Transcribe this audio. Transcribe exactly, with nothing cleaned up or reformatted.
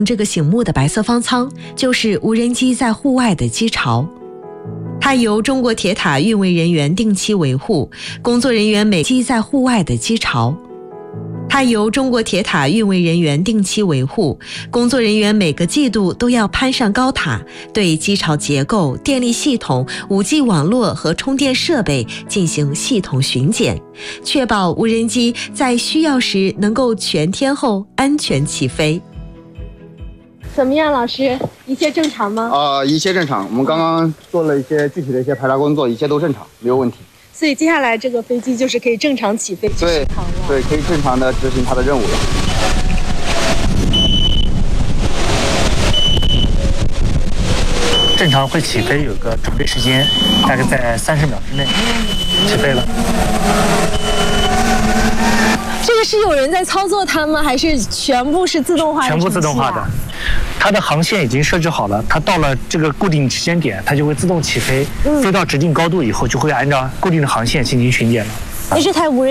这个醒目的白色方舱就是无人机在户外的机巢，它由中国铁塔运维人员定期维护，工作人员每机在户外的机巢。它由中国铁塔运维人员定期维护，工作人员每个季度都要攀上高塔，对机巢结构、电力系统、五 G 网络和充电设备进行系统巡检，确保无人机在需要时能够全天候安全起飞。 怎么样，老师？一切正常吗？ 啊、呃，一切正常。我们刚刚做了一些具体的一些排查工作，一切都正常，没有问题。 所以接下来这个飞机就是可以正常起飞去对对，可以正常的执行它的任务了。 正常会起飞，有个准备时间，大概在三十秒之内起飞了。 这个是有人在操作它吗？还是全部是自动化的、啊？ 全部自动化的。它的航线已经设置好了，它到了这个固定时间点，它就会自动起飞，嗯、飞到指定高度以后，就会按照固定的航线进行巡检了。 那这台无人